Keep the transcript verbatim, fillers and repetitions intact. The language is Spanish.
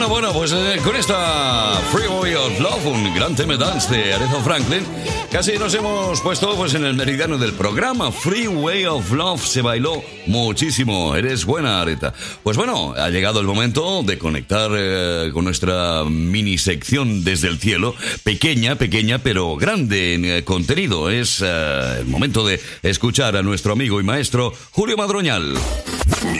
Bueno, bueno, pues eh, con esta Freeway of Love, un gran tema dance de Aretha Franklin, casi nos hemos puesto pues en el meridiano del programa. Freeway of Love se bailó muchísimo. Eres buena, Aretha. Pues bueno, ha llegado el momento de conectar eh, con nuestra mini sección desde el cielo. Pequeña, pequeña, pero grande en eh, contenido. Es eh, el momento de escuchar a nuestro amigo y maestro Julio Madroñal.